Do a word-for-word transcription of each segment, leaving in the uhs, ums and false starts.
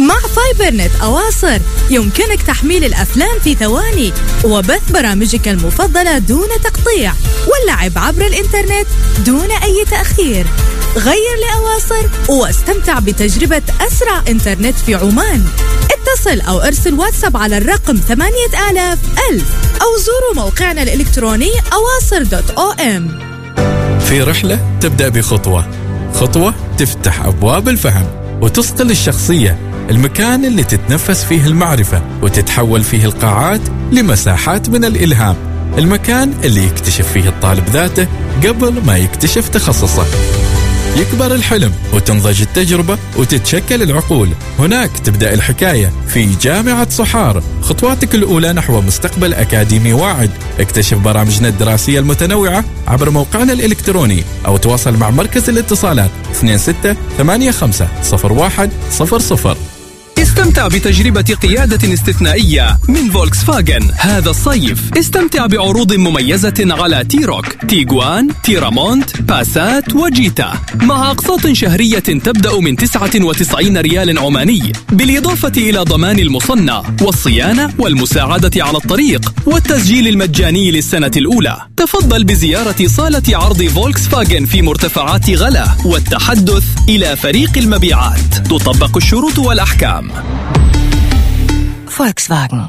مع فايبر نت أواصر يمكنك تحميل الأفلام في ثواني وبث برامجك المفضلة دون تقطيع واللعب عبر الإنترنت دون أي تأخير. غير لأواصر واستمتع بتجربة أسرع إنترنت في عمان. اتصل أو ارسل واتساب على الرقم ثمانية آلاف ألف أو زوروا موقعنا الإلكتروني أواصر دوت أو إم. في رحلة تبدأ بخطوة، خطوة تفتح أبواب الفهم وتصقل الشخصية، المكان اللي تتنفس فيه المعرفة وتتحول فيه القاعات لمساحات من الإلهام، المكان اللي يكتشف فيه الطالب ذاته قبل ما يكتشف تخصصه. يكبر الحلم وتنضج التجربة وتتشكل العقول. هناك تبدأ الحكاية في جامعة صحار، خطواتك الأولى نحو مستقبل أكاديمي واعد. اكتشف برامجنا الدراسية المتنوعة عبر موقعنا الإلكتروني أو تواصل مع مركز الاتصالات اثنين ستة ثمانية خمسة صفر واحد صفر صفر. استمتع بتجربة قيادة استثنائية من فولكسفاغن هذا الصيف. استمتع بعروض مميزة على تيروك، تيغوان، تيرامونت، باسات وجيتا مع أقساط شهرية تبدأ من تسعة وتسعين ريال عماني، بالإضافة إلى ضمان المصنع والصيانة والمساعدة على الطريق والتسجيل المجاني للسنة الأولى. تفضل بزيارة صالة عرض فولكسفاغن في مرتفعات غلا والتحدث إلى فريق المبيعات. تطبق الشروط والأحكام. فولكسفاغن.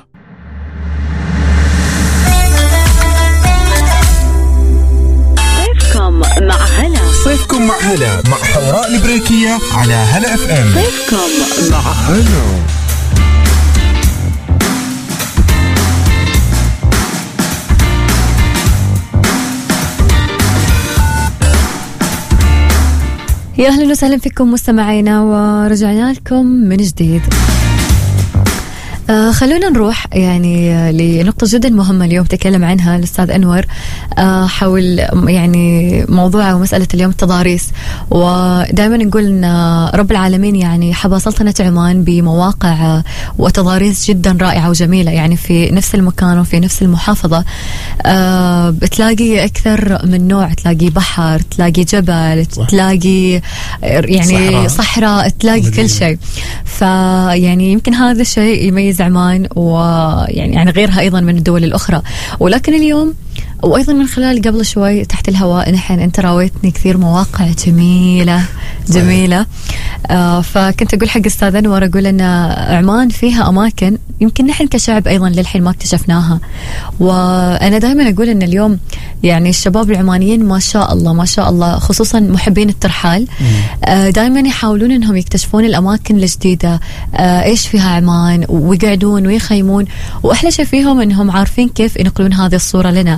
صيفكم مع هلا. صيفكم مع هلا مع حوراء البريكية على هلا اف ام. صيفكم مع هلا. يا أهلا وسهلا فيكم مستمعينا، ورجعنا لكم من جديد. آه خلونا نروح يعني لنقطة جدا مهمة اليوم تكلم عنها الأستاذ أنور آه حول يعني موضوع ومسألة اليوم التضاريس. ودائما نقول أن رب العالمين يعني حبى سلطنة عمان بمواقع وتضاريس جدا رائعة وجميلة، يعني في نفس المكان وفي نفس المحافظة. آه بتلاقي أكثر من نوع، تلاقي بحر، تلاقي جبل، صح. تلاقي يعني صحراء, صحراء تلاقي مدينة. كل شيء. فيعني يمكن هذا الشيء يميز عمان ويعني يعني غيرها أيضا من الدول الأخرى. ولكن اليوم وأيضا من خلال قبل شوي تحت الهواء نحن أنت راويتني كثير مواقع جميلة جميلة. آه فكنت أقول حق أستاذ أنور، أقول أن عمان فيها أماكن يمكن نحن كشعب أيضا للحين ما اكتشفناها. وأنا دائما أقول أن اليوم يعني الشباب العمانيين ما شاء الله ما شاء الله، خصوصا محبين الترحال، آه دائما يحاولون أنهم يكتشفون الأماكن الجديدة، آه إيش فيها عمان، ويقعدون ويخيمون. وأحلى شيء فيهم أنهم عارفين كيف ينقلون هذه الصورة لنا.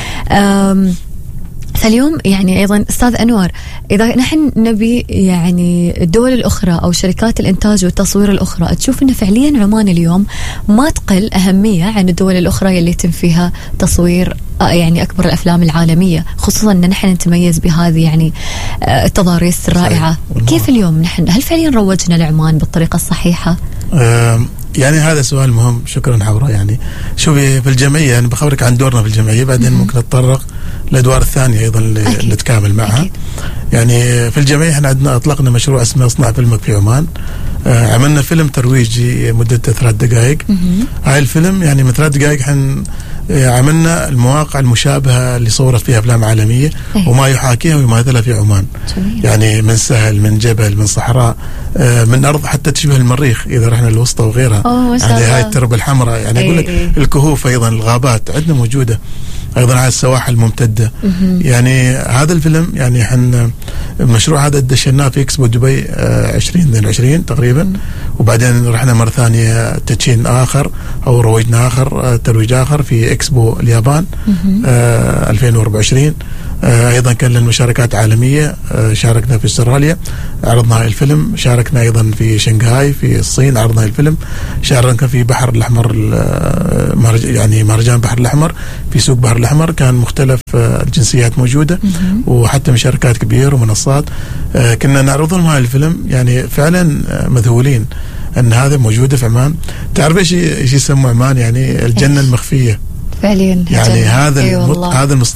فاليوم يعني أيضا أستاذ أنور، إذا نحن نبي يعني الدول الأخرى أو شركات الإنتاج والتصوير الأخرى تشوف أن فعليا عمان اليوم ما تقل أهمية عن الدول الأخرى اللي يتم فيها تصوير يعني أكبر الأفلام العالمية، خصوصا أن نحن نتميز بهذه يعني التضاريس الرائعة. كيف اليوم نحن هل فعليا روجنا لعمان بالطريقة الصحيحة؟ يعني هذا سؤال مهم. شكرا حورة. يعني شوفي في الجمعية يعني بخبرك عن دورنا في الجمعية، بعدين ممكن نتطرق للأدوار الثانية أيضا اللي نتكامل معها. أكيد. يعني في الجمعية احنا عندنا أطلقنا مشروع اسمه اصنع فيلمك في عمان. آه عملنا فيلم ترويجي مدته ثلاث دقائق. هاي الفيلم يعني من ثلاث دقائق حن عملنا المواقع المشابهة اللي صورت فيها أفلام عالمية أيه. وما يحاكيها ويماثلها في عمان. جميل. يعني من سهل، من جبل، من صحراء، آه من أرض حتى تشبه المريخ إذا رحنا الوسطى وغيرها. يعني هاي التربة الحمراء، يعني أقول لك أيه. الكهوف أيضا، الغابات عندنا موجودة أيضا على السواحل الممتدة. يعني هذا الفيلم يعني حن المشروع هذا دشناه في إكسبو دبي عشرين اثنين وعشرين تقريبا. مم. وبعدين رحنا مرة ثانية تدشين آخر أو رويجنا آخر ترويج آخر في إكسبو اليابان آه ألفين وأربعة وعشرين. آه أيضا كان لنا مشاركات عالمية. آه شاركنا في استراليا عرضنا هاي الفيلم، شاركنا أيضا في شنغهاي في الصين عرضنا هاي الفيلم، شاركنا في بحر الأحمر يعني مهرجان بحر الأحمر في سوق بحر الأحمر، كان مختلف آه الجنسيات موجودة وحتى مشاركات كبيرة ومنصات. آه كنا نعرض لهم هاي الفيلم، يعني فعلا آه مذهولين أن هذا موجودة في عمان. تعرف إيش يسموا عمان؟ يعني الجنة المخفية فعليا. يعني هذا أيوة هذا المصطلح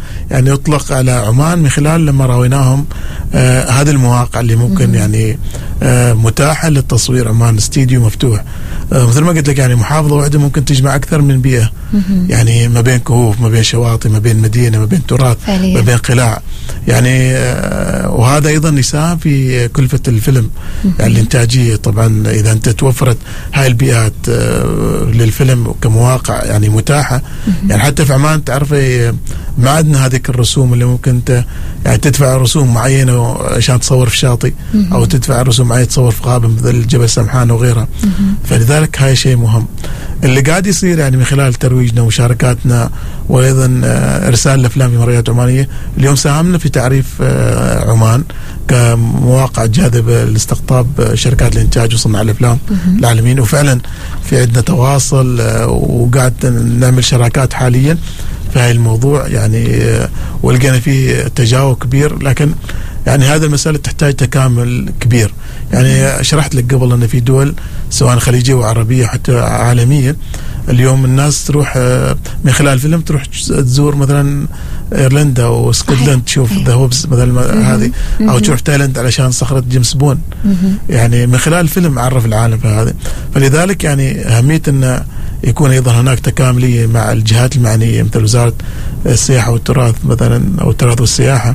يعني يطلق على عمان من خلال لما راويناهم آه هذه المواقع اللي ممكن يعني آه متاحة للتصوير. عمان استديو مفتوح، آه مثل ما قلت لك يعني محافظة واحدة ممكن تجمع أكثر من بيئة، يعني ما بين كهوف، ما بين شواطئ، ما بين مدينة، ما بين تراث، ما بين قلاع يعني. آه وهذا أيضا يساهم في كلفة الفيلم يعني الإنتاجية. طبعا إذا أنت توفرت هاي البيئات آه للفيلم كمواقع يعني متاحة، يعني حتى في عمان تعرفي ما عندنا هذيك الرسوم اللي ممكن انت يعني تدفع رسوم معينه عشان تصور في شاطئ، او تدفع رسوم معينه تصور في غابه مثل جبل سمحان وغيرها. فلذلك هاي شيء مهم اللي قاعد يصير يعني من خلال ترويجنا ومشاركاتنا وايضا ارسال الافلام في مرايات عمانيه. اليوم ساهمنا في تعريف عمان كمواقع جاذبه لاستقطاب شركات الانتاج وصناع الافلام العالميين، وفعلا في عندنا تواصل وقاعد نعمل شراكات حاليا في هاي الموضوع يعني، ولقينا فيه تجاوب كبير. لكن يعني هذا المسألة تحتاج تكامل كبير. يعني شرحت لك قبل أن في دول سواء خليجية وعربية حتى عالمية اليوم الناس تروح من خلال فيلم تروح تزور مثلا ايرلندا واسكتلند تشوف ذا هوبز مثلا هذه، او تروح تايلاند علشان صخرة جيمس بون، يعني من خلال فيلم عرف العالم في هذا. فلذلك يعني أهمية أن يكون أيضا هناك تكاملية مع الجهات المعنية مثل وزارة السياحة والتراث مثلا أو التراث والسياحة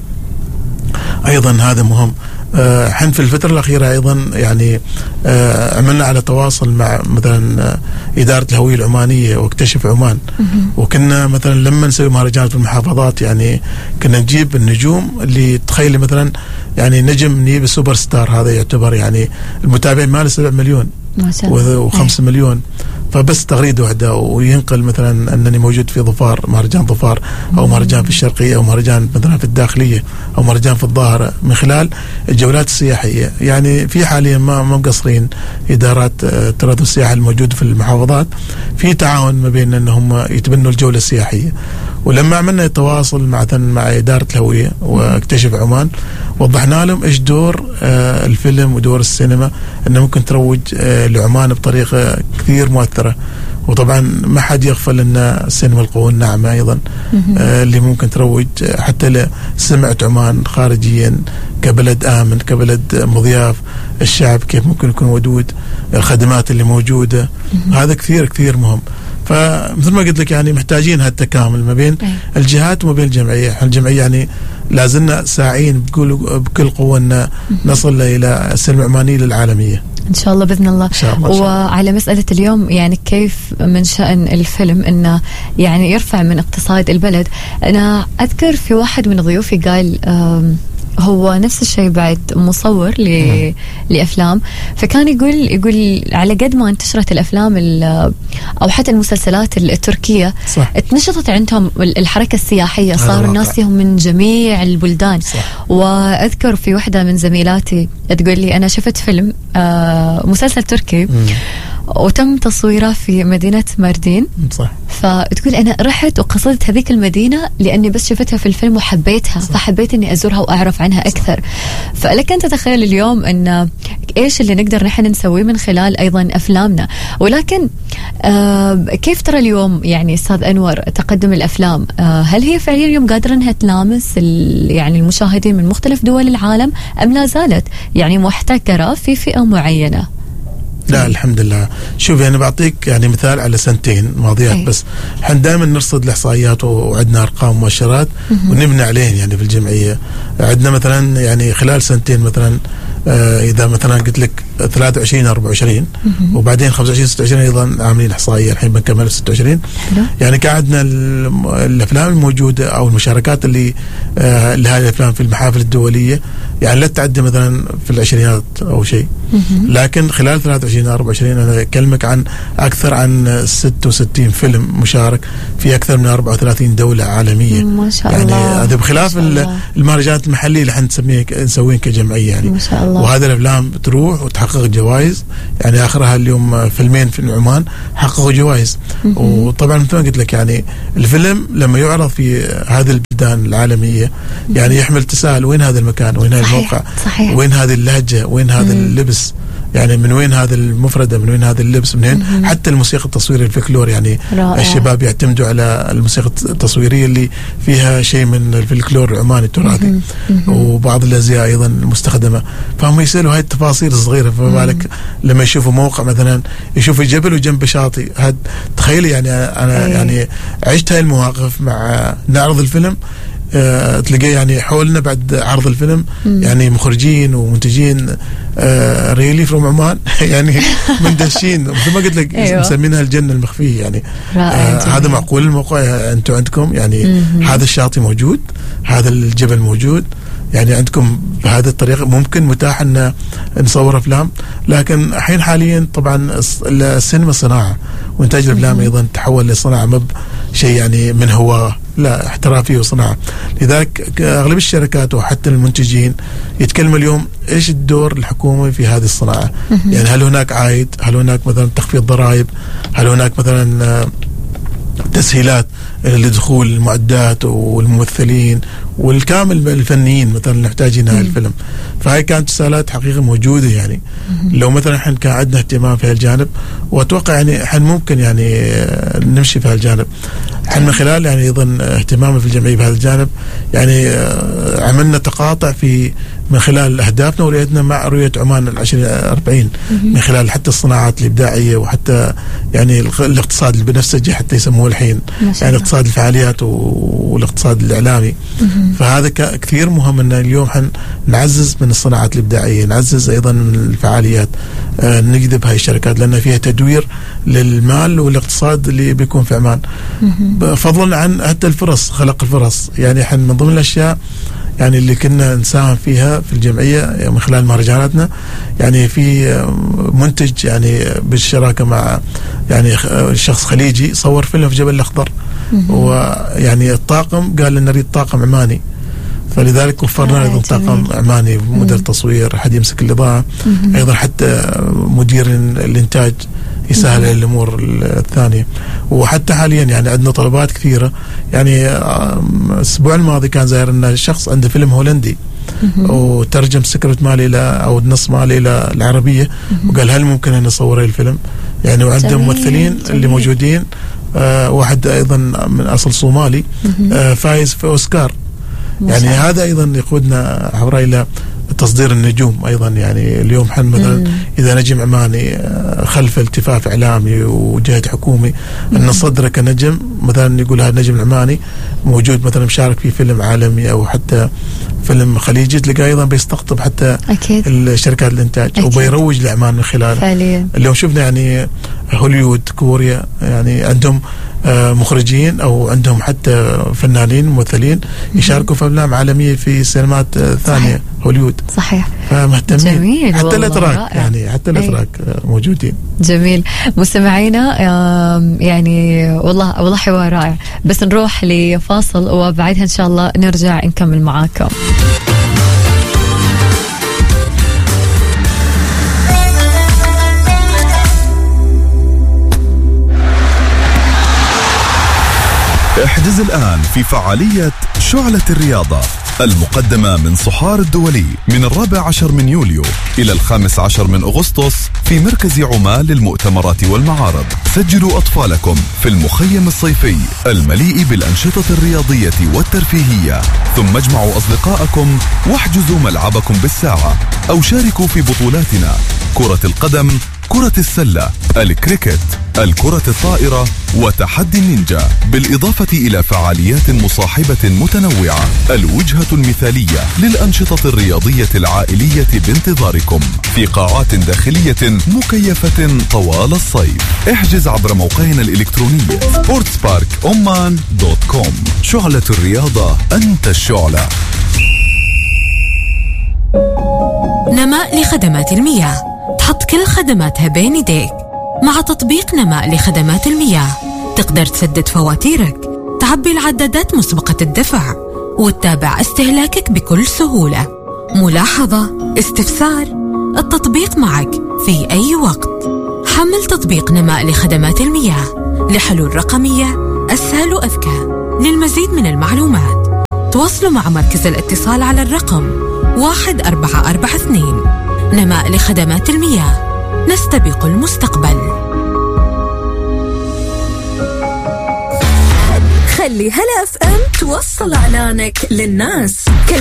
أيضا، هذا مهم. حن في الفترة الأخيرة أيضا يعني عملنا على تواصل مع مثلا إدارة الهوية العمانية واكتشف عمان، وكنا مثلا لما نسوي مهرجانات في المحافظات يعني كنا نجيب النجوم اللي تخيل مثلا يعني نجم نجيب السوبر ستار، هذا يعتبر يعني المتابعين ماله سبع مليون وخمسة مليون، فبس تغريدة واحدة وينقل مثلا أنني موجود في ظفار، مهرجان ظفار أو مهرجان في الشرقية أو مهرجان مثلا في الداخلية أو مهرجان في الظاهرة من خلال الجولات السياحية. يعني في حاليا ما ما مقصرين إدارات التراث والسياحة الموجودة في المحافظات في تعاون ما بين أنهم يتبنوا الجولة السياحية. ولما عملنا التواصل مع مع إدارة الهوية واكتشف عمان وضحنا لهم إيش دور آه الفيلم ودور السينما أنه ممكن تروج آه لعمان بطريقة كثير مؤثرة. وطبعا ما حد يغفل أن السينما القوة الناعمة أيضا آه اللي ممكن تروج حتى لسمعة عمان خارجيا كبلد آمن، كبلد مضياف، الشعب كيف ممكن يكون ودود، الخدمات اللي موجودة، هذا كثير كثير مهم. فمثل ما قلت لك يعني محتاجين هالتكامل ما بين الجهات وما بين الجمعية. الجمعية يعني لازلنا ساعين بكل بكل قوة أن نصل إلى السينما العمانية للعالمية إن شاء الله بإذن الله. شاء الله. وعلى مسألة اليوم يعني كيف من شأن الفيلم إنه يعني يرفع من اقتصاد البلد. أنا أذكر في واحد من ضيوفي قال هو نفس الشيء بعد مصور ل... لأفلام، فكان يقول يقول على قد ما انتشرت الأفلام أو حتى المسلسلات التركية صح. اتنشطت عندهم الحركة السياحية، صار الناس يهم من جميع البلدان صح. وأذكر في واحدة من زميلاتي تقول لي أنا شفت فيلم آه مسلسل تركي م. وتم تصويره في مدينة ماردين صح. فتقول أنا رحت وقصدت هذيك المدينة لأني بس شفتها في الفيلم وحبيتها صح. فحبيت أني أزورها وأعرف عنها أكثر. فلك أنت تتخيل اليوم أن إيش اللي نقدر نحن نسويه من خلال أيضا أفلامنا. ولكن آه كيف ترى اليوم يعني أستاذ أنور تقدم الأفلام، آه هل هي فعليا اليوم قادرة أنها تلامس يعني المشاهدين من مختلف دول العالم أم لا زالت يعني محتكرة في فئة معينة؟ لا الحمد لله. شوف أنا بعطيك يعني مثال على سنتين ماضيات أي. بس احنا دائما نرصد الإحصائيات وعندنا أرقام مؤشرات ونبني عليهم يعني في الجمعية. عندنا مثلا يعني خلال سنتين مثلا آه إذا مثلا قلت لك ثلاثة وعشرين أربعة وعشرين وبعدين خمسة وعشرين ستة وعشرين أيضا عاملين إحصائية الحين بنكمل ستة وعشرين يعني قاعدنا الأفلام الموجودة أو المشاركات اللي آه لهذه الأفلام في المحافل الدولية يعني لا تعدي مثلا في العشرينات أو شيء. لكن خلال ثلاثة وعشرين أربعة وعشرين أنا أكلمك عن أكثر عن ستة وستين فيلم مشارك في أكثر من أربعة وثلاثين دولة عالمية ما شاء يعني الله. هذا بخلاف المهرجانات المحلية اللي احنا نسميه نسوين كجمعية يعني ما شاء الله. وهذا الأفلام بتروح وتحقق جوائز يعني آخرها اليوم فيلمين في عمان حققوا جوائز. وطبعا مثل ما قلت لك يعني الفيلم لما يعرض في هذه البلدان العالمية يعني يحمل تساؤل وين هذا المكان، وين هذا الموقع، صحيح. وين هذه اللهجة، وين هذا اللبس، يعني من وين هذا المفردة، من وين هذا اللبس، من وين حتى الموسيقى التصويرية الفلكلور. يعني رائع. الشباب يعتمدوا على الموسيقى التصويرية اللي فيها شيء من الفلكلور العماني التراثي وبعض الأزياء أيضا المستخدمة، فهم يسألوا هاي التفاصيل الصغيرة. فما بالك لما يشوفوا موقع مثلا يشوفوا جبل وجنب شاطئ، هاد تخيلي يعني أنا أيه. يعني عشت هاي المواقف مع نعرض الفيلم. أه تلاقي يعني حولنا بعد عرض الفيلم مم. يعني مخرجين ومنتجين أه ريلي فروم عمان يعني مندشين مثل ما قلت لك أيوة. مسمينها الجنة المخفية يعني. أه هذا معقول الموقع أنتم عندكم يعني مم. هذا الشاطئ موجود، هذا الجبل موجود، يعني عندكم بهذه الطريقة ممكن متاح أن نصور أفلام. لكن الحين حاليا طبعا السينما صناعة، وإنتاج الأفلام أيضا تحول لصناعة، مب شيء يعني من هو لا احترافي وصناعة. لذلك أغلب الشركات وحتى المنتجين يتكلموا اليوم إيش الدور الحكومي في هذه الصناعة. يعني هل هناك عائد، هل هناك مثلا تخفيض ضرائب، هل هناك مثلا تسهيلات لدخول المعدات والممثلين والكامل الفنيين مثلا نحتاجين هذا الفيلم. فهي كانت رسالات حقيقة موجودة يعني. لو مثلا احنا كان عندنا اهتمام في هالجانب، واتوقع يعني احنا ممكن يعني نمشي في هالجانب. احنا من خلال يعني ايضا اهتمامنا في الجمعية بهذا الجانب يعني عملنا تقاطع في من خلال اهدافنا ورؤيتنا مع رؤية عمان العشرين أربعين، من خلال حتى الصناعات الابداعية وحتى يعني الاقتصاد البنفسجي حتى يسموه الحين، يعني اقتصاد الفعاليات والاقتصاد الاعلامي. فهذا كثير مهم ان اليوم حن نعزز من الصناعات الابداعيه، نعزز ايضا من الفعاليات، آه نجذب هاي الشركات لان فيها تدوير للمال والاقتصاد اللي بيكون في عمان. فضلا عن حتى الفرص، خلق الفرص. يعني حن من ضمن الاشياء يعني اللي كنا نساهم فيها في الجمعيه من خلال مهرجاناتنا، يعني في منتج يعني بالشراكه مع يعني شخص خليجي صور فيلم في جبل الاخضر، ويعني الطاقم قال لنا نريد طاقم عماني، فلذلك وفرنا ايضا طاقم عماني، مدير تصوير، حد يمسك الاضاءه، ايضا حتى مدير الانتاج يسهل الامور الثانيه. وحتى حاليا يعني عندنا طلبات كثيره. يعني الاسبوع الماضي كان زاير لنا شخص عنده فيلم هولندي وترجم سكرت مالي الى او النص مالي الى العربيه، وقال هل ممكن ان نصور الفيلم يعني. وعنده ممثلين اللي موجودين، آه واحد ايضا من اصل صومالي آه فايز في اوسكار. يعني هذا ايضا يقودنا عبر الى تصدير النجوم ايضا. يعني اليوم حن مثلا اذا نجم عماني خلف التفاف اعلامي وجهد حكومي ان نصدره كنجم، مثلا يقول هذا النجم العماني موجود مثلا مشارك في فيلم عالمي او حتى فيلم خليجي، تلقاه ايضا بيستقطب حتى أكيد. الشركات الانتاج أكيد. وبيروج لعمان من خلاله فعليا. اليوم شفنا يعني هوليوود، كوريا، يعني عندهم مخرجين او عندهم حتى فنانين ممثلين يشاركوا في افلام عالميه في سينمات ثانيه. صحيح. هوليوود صحيح. فمهتمين. جميل. حتى الاتراك يعني حتى الاتراك موجودين. جميل. مستمعينا يعني والله والله حوار رائع، بس نروح لفاصل وبعدها ان شاء الله نرجع نكمل معاكم. احجز الآن في فعالية شعلة الرياضة المقدمة من صحار الدولي من الرابع عشر من يوليو إلى الخامس عشر من أغسطس في مركز عمان للمؤتمرات والمعارض. سجلوا أطفالكم في المخيم الصيفي المليء بالأنشطة الرياضية والترفيهية، ثم اجمعوا أصدقائكم واحجزوا ملعبكم بالساعة، أو شاركوا في بطولاتنا: كرة القدم، كرة السلة، الكريكت، الكرة الطائرة، وتحدي النينجا، بالإضافة إلى فعاليات مصاحبة متنوعة. الوجهة المثالية للأنشطة الرياضية العائلية بانتظاركم في قاعات داخلية مكيفة طوال الصيف. احجز عبر موقعنا الإلكتروني سبورتس بارك أمان دوت كوم. شعلة الرياضة، أنت الشعلة. نماء لخدمات المياه، تحط كل خدماتها بين يديك. مع تطبيق نماء لخدمات المياه تقدر تسدد فواتيرك، تعبي العدادات مسبقة الدفع، وتتابع استهلاكك بكل سهولة. ملاحظة، استفسار، التطبيق معك في أي وقت. حمل تطبيق نماء لخدمات المياه لحلول رقمية أسهل وأذكى. للمزيد من المعلومات تواصلوا مع مركز الاتصال على الرقم واحد أربعة أربعة اثنين. نماء لخدمات المياه، نستبق المستقبل. خلي هلا اف ام توصل اعلانك للناس.